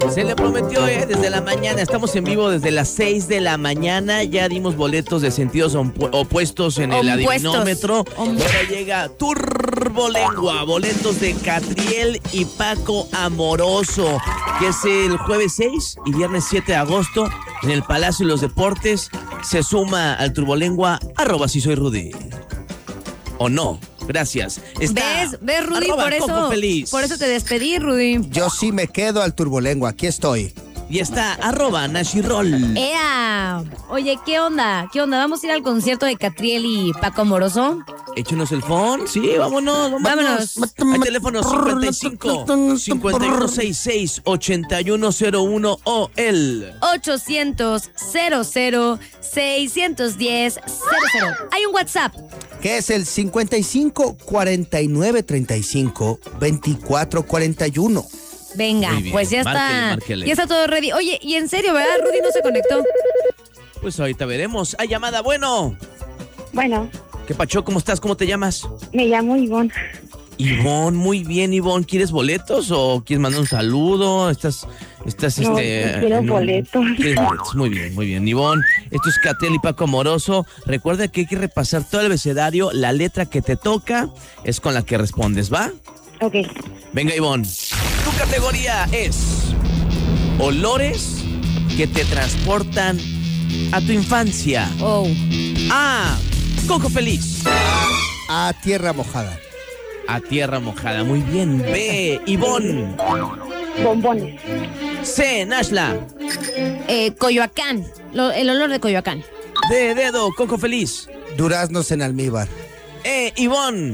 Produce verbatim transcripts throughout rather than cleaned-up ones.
Se le prometió, ¿eh? Desde la mañana. Estamos en vivo desde las seis de la mañana. Ya dimos boletos de sentidos opuestos en el adivinómetro. Ahora llega Turbolengua. Boletos de Catriel y Paco Amoroso, que es el jueves seis y viernes siete de agosto en el Palacio de los Deportes. Se suma al Turbolengua. Arroba si soy Rudy. ¿O no? Gracias. Está ¿Ves? ¿Ves, Rudy? Por eso, por eso te despedí, Rudy. Yo sí me quedo al Turbolengua. Aquí estoy. Y está arroba Nashirol. ¡Ea! Oye, ¿qué onda? ¿Qué onda? ¿Vamos a ir al concierto de Catriel y Paco Amoroso? Échenos el phone. Sí, vámonos. Vámonos. Hay teléfono cincuenta y cinco, cincuenta y uno sesenta y seis, ochenta y uno cero uno o el ochocientos, cero cero, seiscientos diez, cero cero. Hay un WhatsApp. Que es el cincuenta y cinco, cuarenta y nueve, treinta y cinco, veinticuatro, cuarenta y uno. Venga, pues ya márquele, está. Márquele. Ya está todo ready. Oye, y en serio, ¿verdad? Rudy no se conectó. Pues ahorita veremos. Hay llamada, bueno. Bueno. ¿Qué pacho? ¿Cómo estás? ¿Cómo te llamas? Me llamo Ivonne. Ivonne, muy bien, Ivonne. ¿Quieres boletos o quieres mandar un saludo? Estás, estás, no, este... quiero un... boletos. ¿Quieres boletos? Muy bien, muy bien. Ivonne, esto es Catriel y Paco Amoroso. Recuerda que hay que repasar todo el abecedario. La letra que te toca es con la que respondes, ¿va? Ok. Venga, Ivonne. Tu categoría es olores que te transportan a tu infancia. Oh. A. Coco feliz. A tierra mojada. A tierra mojada. Muy bien. B. Ivonne. Bombones. C. Nashla. Eh, Coyoacán. Lo, el olor de Coyoacán. D. Dedo. Coco feliz. Duraznos en almíbar. E. Ivonne.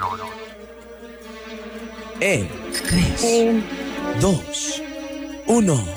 E. Tres. Eh. Dos. Uno. No,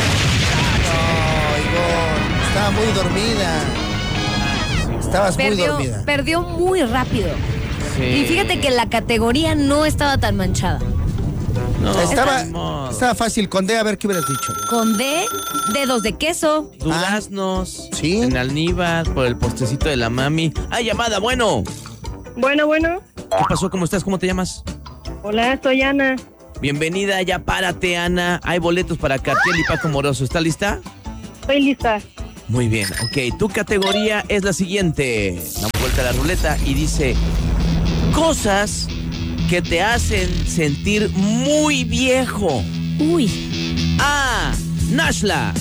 Ivonne. Estaba muy dormida. Estabas perdió, muy dormida. Perdió muy rápido. Sí. Y fíjate que la categoría no estaba tan manchada. No, estaba, estaba fácil. Con D, a ver qué hubieras dicho. Con D, dedos de queso. Duraznos. Ah, ¿sí? En almíbar, por el postrecito de la mami. ¡Ay, llamada! Bueno. Bueno, bueno. ¿Qué pasó? ¿Cómo estás? ¿Cómo te llamas? Hola, soy Ana. Bienvenida, ya párate, Ana. Hay boletos para Catriel y Paco Amoroso. ¿Está lista? Estoy lista. Muy bien, ok. Tu categoría es la siguiente. Damos vuelta a la ruleta y dice: cosas que te hacen sentir muy viejo. Uy. A. Nashla.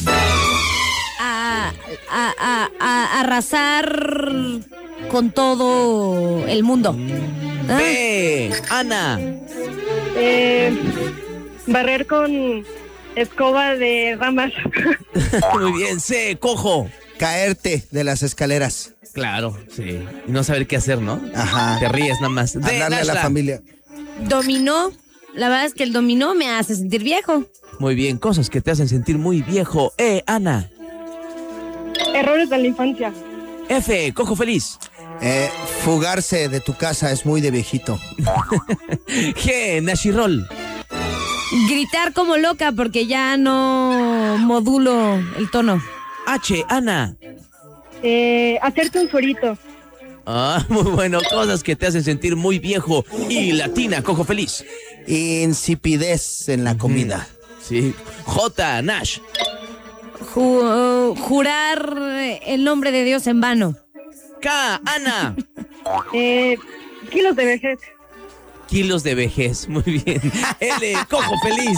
A, a, a, a arrasar con todo el mundo. ¿Ah? B. Ana. Eh, barrer con escoba de ramas. Muy bien. C. Cojo. Caerte de las escaleras. Claro, sí. Y no saber qué hacer, ¿no? Ajá. Te ríes nada más. D. Hablarle Nashla. a la familia. Dominó. La verdad es que el dominó me hace sentir viejo. Muy bien. Cosas que te hacen sentir muy viejo. E. Ana. Errores de la infancia. F. Cojo feliz. Eh, fugarse de tu casa es muy de viejito. G. Nashirol. Gritar como loca porque ya no modulo el tono. H. Ana. Eh, hacerte un suerito. Ah, muy bueno. Cosas que te hacen sentir muy viejo. Y latina. Cojo feliz. Insipidez en la comida. Sí. J. Nash. Ju- jurar el nombre de Dios en vano. K. Ana. Eh, kilos de vejez. Kilos de vejez. Muy bien. L. Cojo feliz.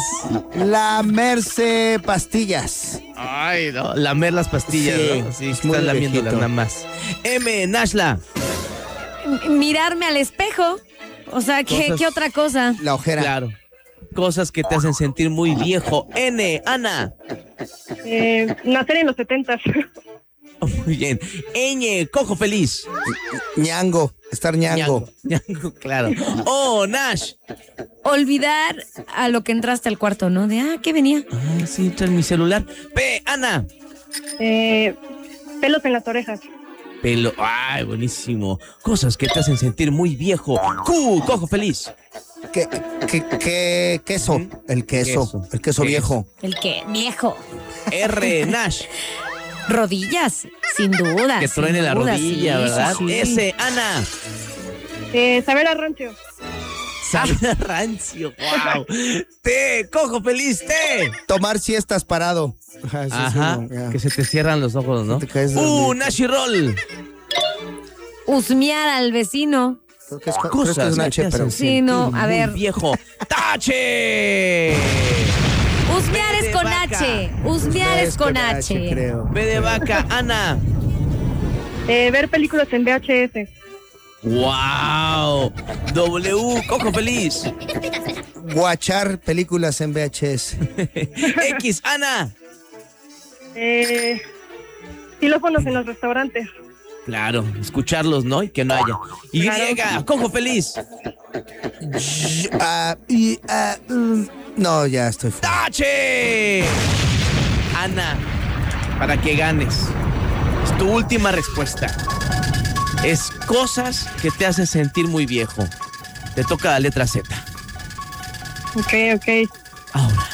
Lamerse pastillas. Ay, no. Lamer las pastillas, Sí, ¿no? Sí, es muy están lamiéndolas viejito. nada más. M. Nashla. M- Mirarme al espejo. O sea, ¿qué, Cosas- ¿qué otra cosa? La ojera. Claro. Cosas que te hacen sentir muy viejo. N. Ana. Eh, nacer en los setentas. Oh, muy bien. Ñ. Cojo feliz. Ñango. Estar ñango. Ñango, claro. O. Nash. Olvidar a lo que entraste al cuarto, ¿no? De, ah, ¿qué venía? Ah, sí, está en mi celular. P. Ana. Eh, pelos en las orejas. Pelo. Ay, buenísimo. Cosas que te hacen sentir muy viejo. Q. Cojo feliz. ¿Qué, qué, qué queso? El queso. Queso. El queso Queso. viejo. El que, viejo. R. Nash. Rodillas, sin duda. Que sin truene la duda, rodilla, sí, ¿verdad? sí, sí. S. Ana. Eh, saber a rancho. Sabe a rancio, wow. Té, cojo feliz, té. Tomar siestas parado. Ah, eso es Ajá, uno, ya. que se te cierran los ojos, ¿no? Te caes Uh, dormido. Nashi Roll. Husmear al vecino. Creo que es, creo que Cosas es una que H, te pero... hacen Sí, no, sentir a ver. muy viejo. ¡Tache! Husmear B es de con vaca. H. Husmear es con H. H, creo. B de vaca, Ana. Eh, ver películas en V H S. ¡Wow! W, cojo feliz. Guachar películas en V H S. X, Ana. Eh, xilófonos en los restaurantes. Claro, escucharlos, ¿no? Y que no haya. Y, Claro. cojo feliz. Y- ah, y, ah, mm, no, ya estoy fuera. ¡Tache! Ana, para que ganes. Es tu última respuesta. Es cosas que te hacen sentir muy viejo. Te toca la letra Z. Ok, ok. Ahora.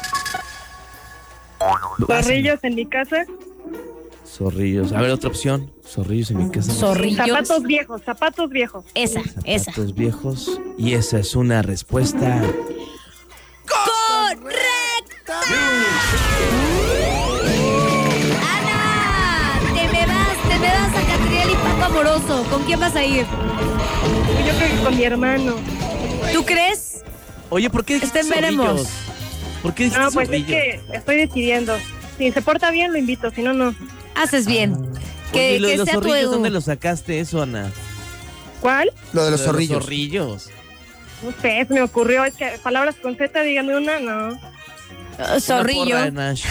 Zorrillos en mi casa. Zorrillos. A ver, otra opción. Zorrillos en mi casa. Zorrillos. Zapatos viejos, zapatos viejos. Esa, esa. Zapatos viejos. Y esa es una respuesta. ¡Correcta! ¡Ana! Te me vas, te me vas a Catriel y Paco Amoroso. ¿Con quién vas a ir? Yo creo que con mi hermano. ¿Tú crees? Oye, ¿por qué dijiste Este veremos. zorrillos? ¿Por qué dijiste No, pues es zorrillos? que estoy decidiendo. Si se porta bien, lo invito. Si no, no. Haces bien. Que, Oye, ¿y lo de que los sea zorrillos, tu... ¿dónde lo sacaste eso, Ana? ¿Cuál? Lo de los Lo zorrillos. zorrillos. No sé, se me ocurrió. Es que palabras con Z, dígame una, no. Uh, zorrillo. Una porra, Nash.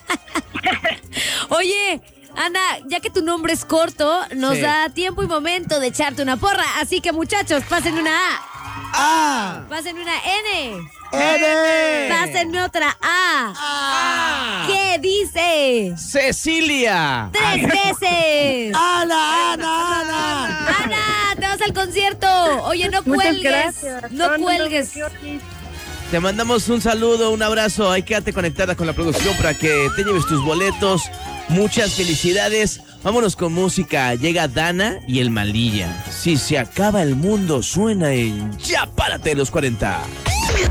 Oye, Ana, ya que tu nombre es corto, nos Sí. da tiempo y momento de echarte una porra. Así que, muchachos, pasen una A. ¡Ah! Pasen una N. ¡Ede! Pásenme otra A. ¡Ah! ¿Qué dice? ¡Cecilia! ¡Tres veces! ¡Ana, Ana, Ana! ¡Ana! ¡Te vas al concierto! Oye, no Muchas cuelgues. gracias. No no, cuelgues. no, no, Te mandamos un saludo, un abrazo. Ahí quédate conectada con la producción para que te lleves tus boletos. Muchas felicidades. Vámonos con música. Llega Dana y el Malilla. Si se acaba el mundo, suena en Ya Párate de los cuarenta.